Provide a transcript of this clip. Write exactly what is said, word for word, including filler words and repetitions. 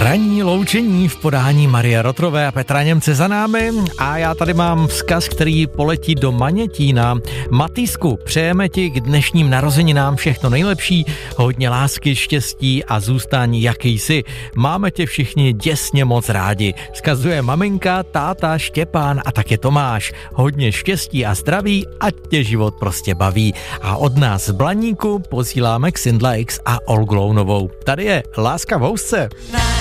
Ranní loučení v podání Marie Rotrové a Petra Němce za námi a já tady mám vzkaz, který poletí do Manětína. Matýsku, přejeme ti k dnešním narozeninám všechno nejlepší, hodně lásky, štěstí a zůstání jaký jsi. Máme tě všichni děsně moc rádi. Vzkazuje maminka, táta, Štěpán a také Tomáš. Hodně štěstí a zdraví, ať tě život prostě baví. A od nás z Blaníku posíláme Xindla X a Olgu Lounovou. Tady je Láska v housce.